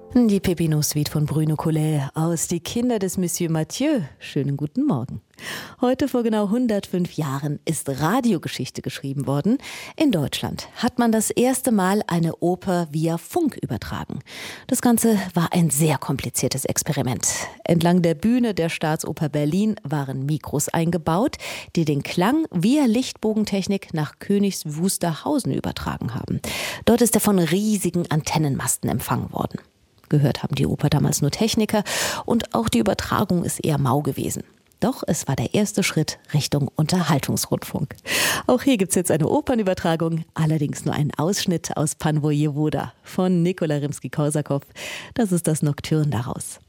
Die Pépino-Suite von Bruno Collet aus Die Kinder des Monsieur Mathieu. Schönen guten Morgen. Heute vor genau 105 Jahren ist Radiogeschichte geschrieben worden. In Deutschland hat man das erste Mal eine Oper via Funk übertragen. Das Ganze war ein sehr kompliziertes Experiment. Entlang der Bühne der Staatsoper Berlin waren Mikros eingebaut, die den Klang via Lichtbogentechnik nach Königs Wusterhausen übertragen haben. Dort ist er von riesigen Antennenmasten empfangen worden. Gehört haben die Oper damals nur Techniker und auch die Übertragung ist eher mau gewesen. Doch es war der erste Schritt Richtung Unterhaltungsrundfunk. Auch hier gibt's jetzt eine Opernübertragung, allerdings nur einen Ausschnitt aus Pan Wojewoda von Nikola Rimski-Korsakow. Das ist das Nocturne daraus.